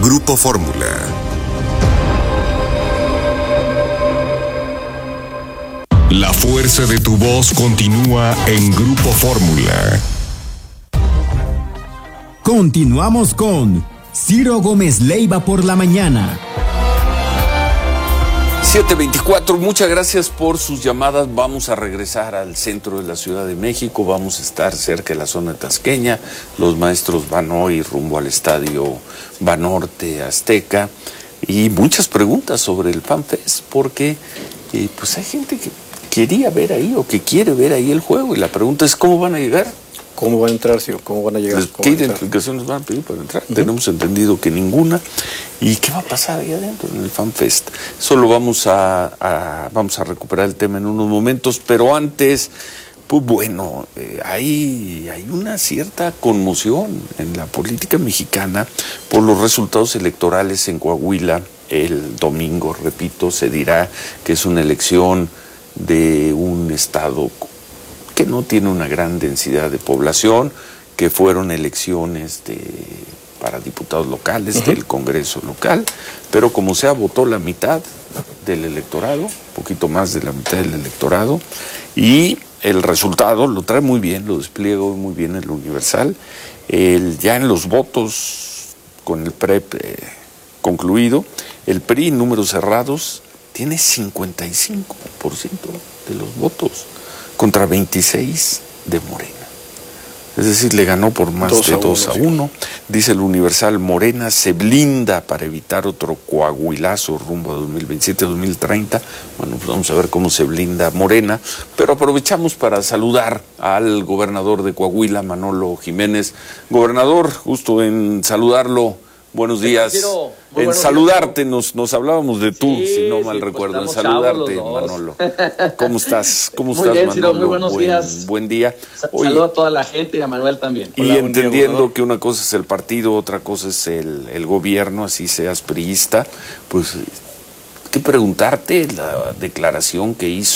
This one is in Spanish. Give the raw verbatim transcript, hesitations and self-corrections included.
Grupo Fórmula. La fuerza de tu voz continúa en Grupo Fórmula. Continuamos con Ciro Gómez Leiva por la mañana. siete veinticuatro, muchas gracias por sus llamadas. Vamos a regresar al centro de la Ciudad de México, vamos a estar cerca de la zona tasqueña. Los maestros van hoy rumbo al estadio Banorte Azteca y muchas preguntas sobre el FanFest, porque eh, pues hay gente que quería ver ahí o que quiere ver ahí el juego y la pregunta es ¿cómo van a llegar? ¿Cómo van a entrar, sí? ¿Cómo van a llegar? ¿Qué identificaciones van a pedir para entrar? Uh-huh. Tenemos entendido que ninguna. ¿Y qué va a pasar ahí adentro en el FanFest? Solo vamos a, a, vamos a recuperar el tema en unos momentos, pero antes, pues bueno, eh, hay, hay una cierta conmoción en la política mexicana por los resultados electorales en Coahuila. El domingo, repito, se dirá que es una elección de un estado que no tiene una gran densidad de población, que fueron elecciones de, para diputados locales, uh-huh, del Congreso local, pero como sea, votó la mitad del electorado, poquito más de la mitad del electorado, y el resultado lo trae muy bien, lo despliega muy bien en el Universal. El, ya en los votos, con el P R E P eh, concluido, el P R I, números cerrados, tiene cincuenta y cinco por ciento de los votos, contra veintiséis de Morena. Es decir, le ganó por más dos de dos a uno. Dice el Universal, Morena se blinda para evitar otro coahuilazo rumbo a dos mil veintisiete a dos mil treinta. Bueno, pues vamos a ver cómo se blinda Morena. Pero aprovechamos para saludar al gobernador de Coahuila, Manolo Jiménez. Gobernador, gusto en saludarlo. Buenos días. Quiero, en saludarte, días. Nos, nos hablábamos de tú, sí, si no mal sí, recuerdo. Pues en saludarte, Manolo. ¿Cómo estás? ¿Cómo muy estás, bien, Manolo? Ciro, muy buenos buen, días. Buen día. Oye, saludo a toda la gente y a Manuel también. Y Hola, entendiendo día, que una cosa es el partido, otra cosa es el, el gobierno, así seas priista, pues, ¿qué preguntarte? La declaración que hizo